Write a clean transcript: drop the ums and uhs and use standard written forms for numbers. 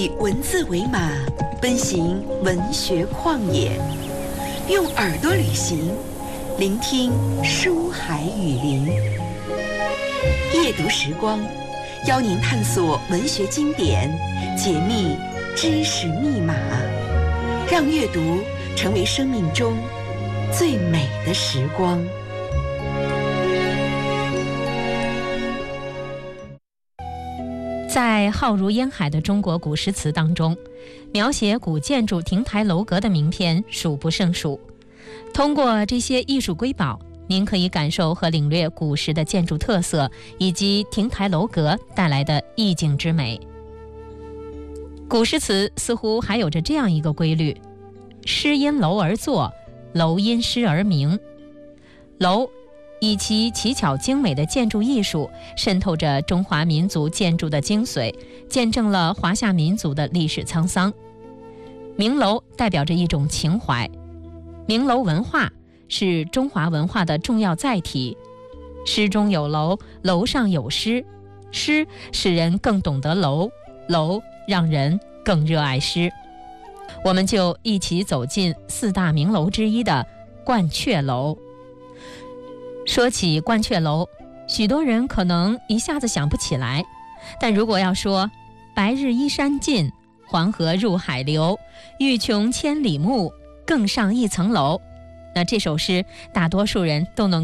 以文字为马，奔行文学旷野，用耳朵旅行，聆听书海雨林。夜读时光，邀您探索文学经典，解密知识密码，让阅读成为生命中最美的时光。 在浩如烟海的中国古诗词当中，描写古建筑亭台楼阁的名篇数不胜数。通过这些艺术瑰宝，您可以感受和领略古时的建筑特色以及亭台楼阁带来的意境之美。古诗词似乎还有着这样一个规律：诗因楼而作，楼因诗而名。楼以其奇巧精美的建筑艺术，渗透着中华民族建筑的精髓，见证了华夏民族的历史沧桑。名楼代表着一种情怀，名楼文化是中华文化的重要载体。诗中有楼，楼上有诗，诗使人更懂得楼，楼让人更热爱诗。我们就一起走进四大名楼之一的鹳雀楼。说起鹳雀楼，许多人可能一下子想不起来，但如果要说白日依山尽，黄河入海流，欲穷千里目，更上一层楼，那这首诗大多数人都能